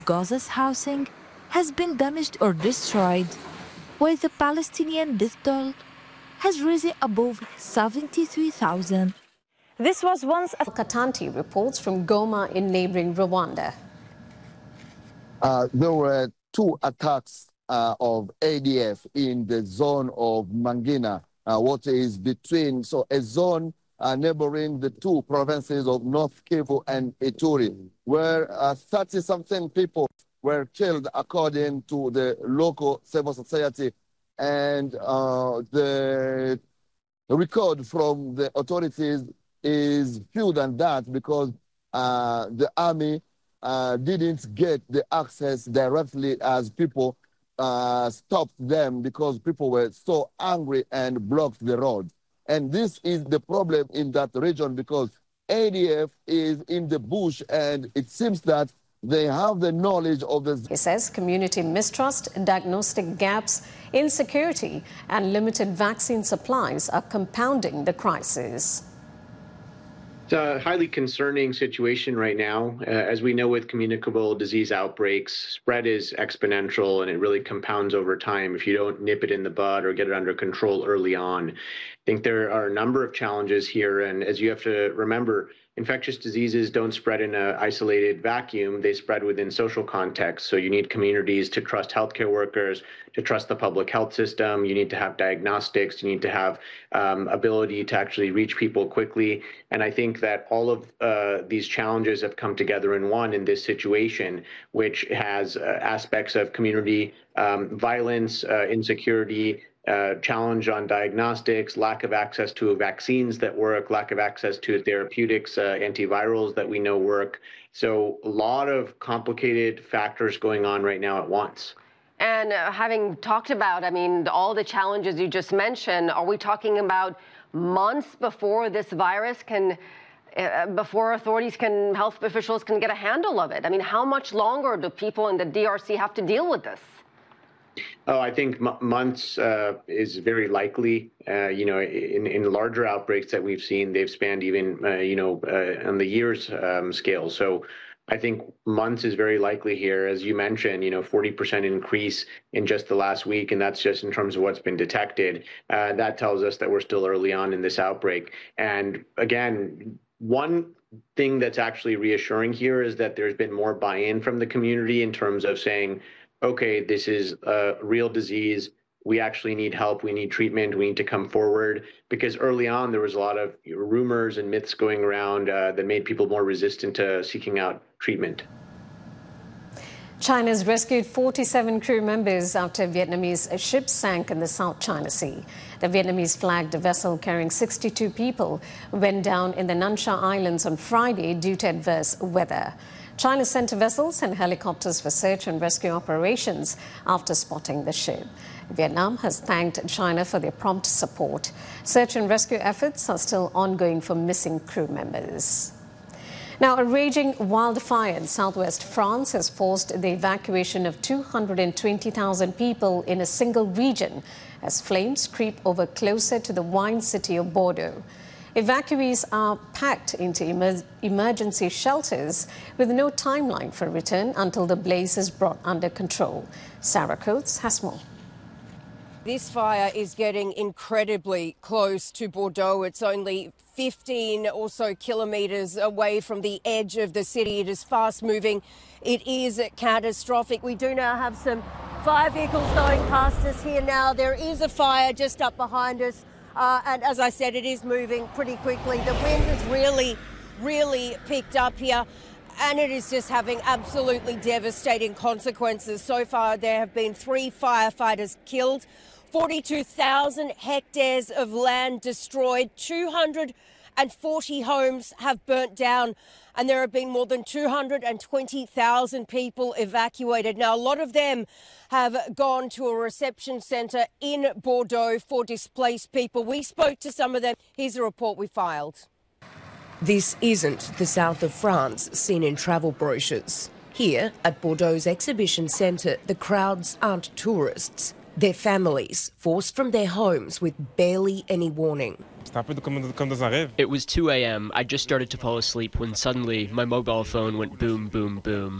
Gaza's housing has been damaged or destroyed, while the Palestinian death toll has risen above 73,000. This was once Katanti reports from Goma in neighboring Rwanda. There were 2 attacks of ADF in the zone of Mangina, what is between, so a zone neighboring the 2 provinces of North Kivu and Ituri, where 30-something people were killed according to the local civil society. And the record from the authorities is fewer than that because the army didn't get the access directly as people stopped them because people were so angry and blocked the road. And this is the problem in that region because ADF is in the bush and it seems that they have the knowledge of the... He says community mistrust, diagnostic gaps, insecurity and limited vaccine supplies are compounding the crisis. It's a highly concerning situation right now. As we know with communicable disease outbreaks, spread is exponential and it really compounds over time if you don't nip it in the bud or get it under control early on. I think there are a number of challenges here, and as you have to remember, infectious diseases don't spread in an isolated vacuum. They spread within social contexts. So you need communities to trust healthcare workers, to trust the public health system. You need to have diagnostics. You need to have ability to actually reach people quickly. And I think that all of these challenges have come together in one in this situation, which has aspects of community violence, insecurity, challenge on diagnostics, lack of access to vaccines that work, lack of access to therapeutics, antivirals that we know work. So a lot of complicated factors going on right now at once. And having talked about, I mean, all the challenges you just mentioned, are we talking about months before this virus can, before authorities can, health officials can get a handle of it? I mean, how much longer do people in the DRC have to deal with this? Oh, I think months is very likely. You know, in larger outbreaks that we've seen, they've spanned even, you know, on the years scale. So I think months is very likely here. As you mentioned, you know, 40% increase in just the last week, and that's just in terms of what's been detected. That tells us that we're still early on in this outbreak. And again, one thing that's actually reassuring here is that there's been more buy-in from the community in terms of saying, okay, this is a real disease. We actually need help. We need treatment. We need to come forward. Because early on, there was a lot of rumors and myths going around that made people more resistant to seeking out treatment. China's rescued 47 crew members after a Vietnamese ship sank in the South China Sea. The Vietnamese-flagged vessel carrying 62 people went down in the Nan Sha Islands on Friday due to adverse weather. China sent vessels and helicopters for search and rescue operations after spotting the ship. Vietnam has thanked China for their prompt support. Search and rescue efforts are still ongoing for missing crew members. Now, a raging wildfire in southwest France has forced the evacuation of 220,000 people in a single region as flames creep over closer to the wine city of Bordeaux. Evacuees are packed into emergency shelters with no timeline for return until the blaze is brought under control. Sarah Coates has more. This fire is getting incredibly close to Bordeaux. It's only 15 or so kilometres away from the edge of the city. It is fast moving. It is catastrophic. We do now have some fire vehicles going past us here now. There is a fire just up behind us. And as I said, it is moving pretty quickly. The wind has really picked up here, and it is just having absolutely devastating consequences. So far, there have been 3 firefighters killed, 42,000 hectares of land destroyed, 240 homes have burnt down, and there have been more than 220,000 people evacuated. Now, a lot of them have gone to a reception centre in Bordeaux for displaced people. We spoke to some of them. Here's a report we filed. This isn't the south of France seen in travel brochures. Here at Bordeaux's exhibition centre, the crowds aren't tourists. They're families forced from their homes with barely any warning. It was 2 a.m. I just started to fall asleep when suddenly my mobile phone went boom, boom, boom.